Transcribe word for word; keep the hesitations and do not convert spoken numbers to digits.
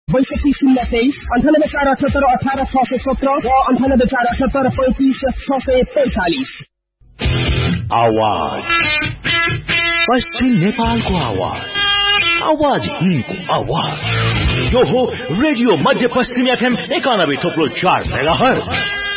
बैसठी शून्य तेइस अन्ठानब्बे चार अठहत्तर अठार छ सय सत्र र अन्ठानब्बे चार अठहत्तर पैंतिस छ सय पैंतालिस। आवाज पश्चिम नेपालको आवाज, आवाज हिन्दको आवाज। यो हो रेडियो मध्य पश्चिम एफएम एकानब्बे थोप्लो चार मेगाहर्ज।